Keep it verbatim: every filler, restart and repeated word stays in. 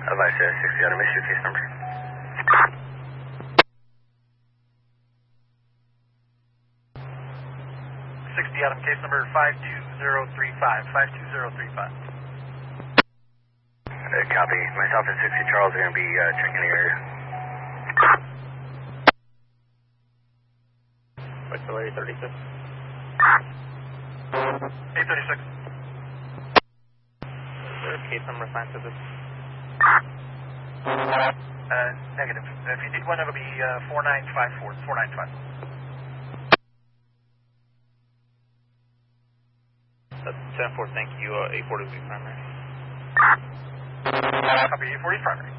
Advice, uh, sixty Adam, issue case number. sixty Adam, case number five two zero three five, five two zero three five. Uh, copy. Myself and sixty Charles are going to be uh, checking the area. What's the way, thirty-six? eight thirty-six. Is there a case number assigned to this? Uh, negative. If you need one, it'll be uh, four nine five four, four nine five. That's ten four, thank you, uh, eight forty primary. Copy, eight forty primary.